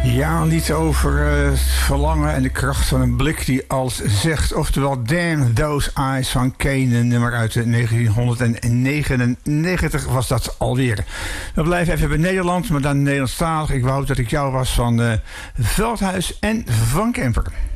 Ja, een lied over het verlangen en de kracht van een blik die alles zegt. Oftewel Damn Those Eyes van Kane, een nummer uit 1999 was dat alweer. We blijven even bij Nederland, maar dan Nederlandstalig. Ik wou dat ik jou was van Veldhuis en Van Kemper.